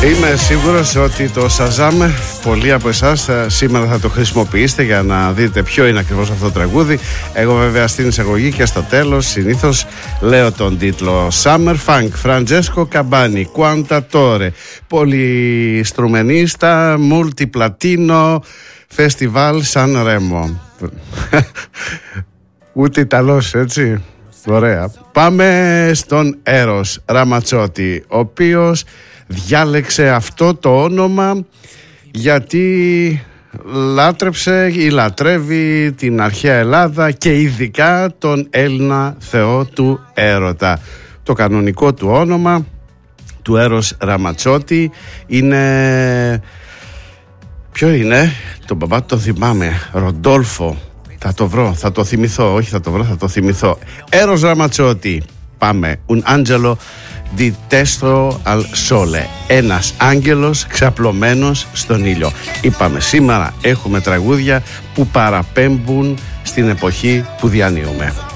Είμαι σίγουρος ότι το Shazam πολλοί από εσάς σήμερα θα το χρησιμοποιήσετε για να δείτε ποιο είναι ακριβώς αυτό το τραγούδι. Εγώ βέβαια στην εισαγωγή και στο τέλος συνήθως λέω τον τίτλο Summer Funk, Francesco Cabani, Quantatore, Polistrumenista, Multiplatino, Festival San Remo. Ούτε Ιταλός, έτσι. Ωραία. Πάμε στον Έρος Ραματσότη, ο οποίος διάλεξε αυτό το όνομα γιατί λάτρεψε ή λατρεύει την αρχαία Ελλάδα και ειδικά τον Έλληνα θεό του έρωτα. Το κανονικό του όνομα του Έρος Ραματσότη είναι... Ποιο είναι? Τον μπαμπά το θυμάμαι, Ροντόλφο. Θα το βρω, θα το θυμηθώ. Όχι θα το βρω, θα το θυμηθώ. Έρος Ραματσότη. Πάμε. Un angelo di testo al sole. Ένας άγγελος ξαπλωμένος στον ήλιο. Είπαμε σήμερα έχουμε τραγούδια που παραπέμπουν στην εποχή που διανύουμε.